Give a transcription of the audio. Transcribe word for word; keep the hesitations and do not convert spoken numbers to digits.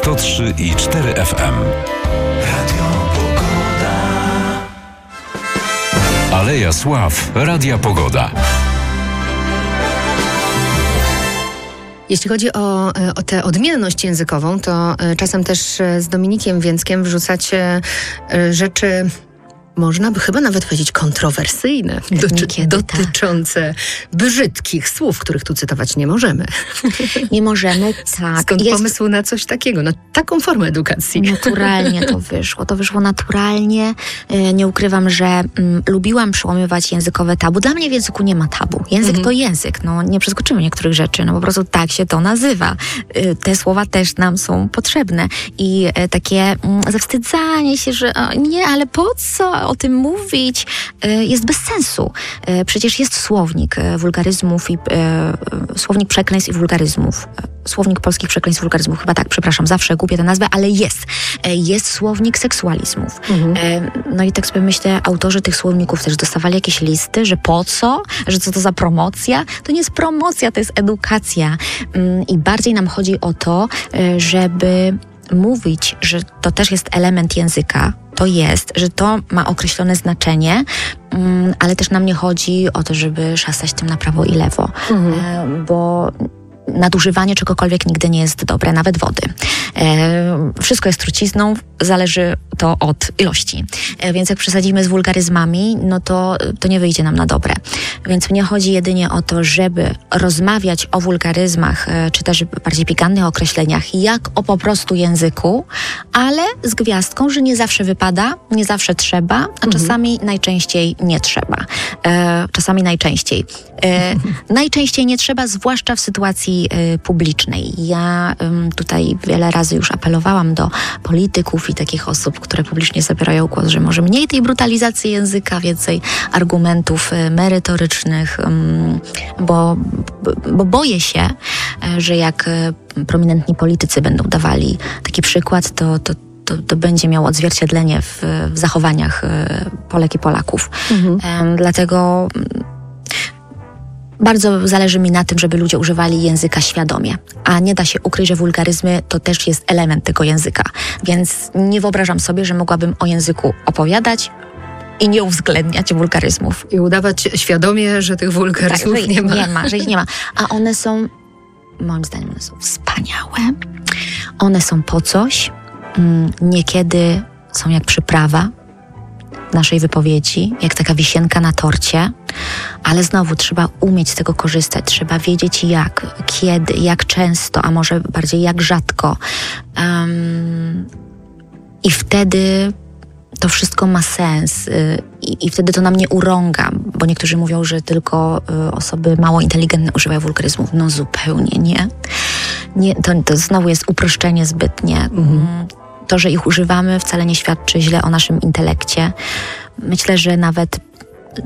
sto trzy i cztery F M. Radio Pogoda. Aleja Sław, Radia Pogoda. Jeśli chodzi o, o tę odmienność językową, to czasem też z Dominikiem Więckiem wrzucacie rzeczy, można by chyba nawet powiedzieć kontrowersyjne, doty- dotyczące tak. brzydkich słów, których tu cytować nie możemy. Nie możemy, tak. Skąd Jest... pomysł na coś takiego, na taką formę edukacji? Naturalnie to wyszło. To wyszło naturalnie. Nie ukrywam, że mm, lubiłam przełamywać językowe tabu. Dla mnie w języku nie ma tabu. Język mhm. to język. No, nie przeskoczymy niektórych rzeczy. No po prostu tak się to nazywa. Te słowa też nam są potrzebne. I takie mm, zawstydzanie się, że o, nie, ale po co o tym mówić, jest bez sensu. Przecież jest słownik wulgaryzmów i e, słownik przekleństw i wulgaryzmów. Słownik polskich przekleństw i wulgaryzmów. Chyba tak, przepraszam, zawsze gubię tę nazwę, ale jest. Jest słownik seksualizmów. Mhm. No i tak sobie myślę, autorzy tych słowników też dostawali jakieś listy, że po co? Że co to za promocja? To nie jest promocja, to jest edukacja. I bardziej nam chodzi o to, żeby mówić, że to też jest element języka, to jest, że to ma określone znaczenie, um, ale też nam nie chodzi o to, żeby szastać tym na prawo i lewo, mhm. e, bo nadużywanie czegokolwiek nigdy nie jest dobre, nawet wody. E, wszystko jest trucizną, zależy to od ilości. E, więc jak przesadzimy z wulgaryzmami, no to, to nie wyjdzie nam na dobre. Więc mnie chodzi jedynie o to, żeby rozmawiać o wulgaryzmach, e, czy też bardziej pikantnych określeniach, jak o po prostu języku, ale z gwiazdką, że nie zawsze wypada, nie zawsze trzeba, a mhm. czasami najczęściej nie trzeba. E, czasami najczęściej. E, najczęściej nie trzeba, zwłaszcza w sytuacji publicznej. Ja um, tutaj wiele razy już apelowałam do polityków i takich osób, które publicznie zabierają głos, że może mniej tej brutalizacji języka, więcej argumentów y, merytorycznych, um, bo, bo boję się, że jak y, prominentni politycy będą dawali taki przykład, to, to To, to będzie miało odzwierciedlenie w, w zachowaniach y, Polek i Polaków. Mhm. Um, dlatego bardzo zależy mi na tym, żeby ludzie używali języka świadomie, a nie da się ukryć, że wulgaryzmy to też jest element tego języka, więc nie wyobrażam sobie, że mogłabym o języku opowiadać i nie uwzględniać wulgaryzmów. I udawać świadomie, że tych wulgaryzmów tak, nie ma. Nie ma, że ich nie ma. A one są, moim zdaniem, one są wspaniałe. One są po coś. Niekiedy są jak przyprawa naszej wypowiedzi, jak taka wisienka na torcie, ale znowu trzeba umieć z tego korzystać, trzeba wiedzieć jak, kiedy, jak często, a może bardziej jak rzadko. Um, I wtedy to wszystko ma sens i, i wtedy to nam nie urąga, bo niektórzy mówią, że tylko y, osoby mało inteligentne używają wulgaryzmów. No zupełnie nie. nie to, to znowu jest uproszczenie zbytnie. Mhm. To, że ich używamy, wcale nie świadczy źle o naszym intelekcie. Myślę, że nawet